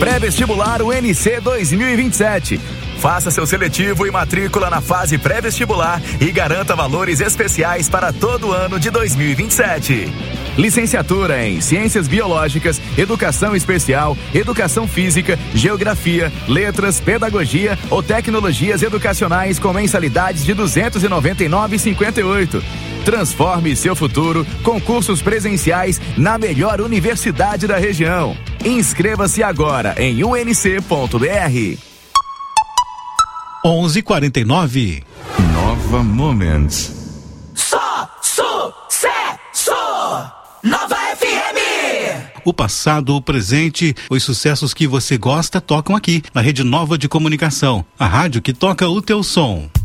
Pré-vestibular UNC 2027. Faça seu seletivo e matrícula na fase pré-vestibular e garanta valores especiais para todo o ano de 2027. Licenciatura em Ciências Biológicas, Educação Especial, Educação Física, Geografia, Letras, Pedagogia ou Tecnologias Educacionais com mensalidades de R$ 299,58. Transforme seu futuro com cursos presenciais na melhor universidade da região. Inscreva-se agora em unc.br. 11:49. Nova Moments. Só sucesso! Nova FM! O passado, o presente, os sucessos que você gosta tocam aqui, na Rede Nova de Comunicação. A rádio que toca o teu som.